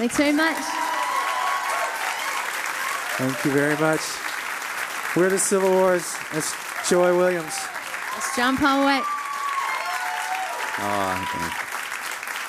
Thanks very much. Thank you very much. We're the Civil Wars. That's Joy Williams. That's John Paul White. Oh, thank you.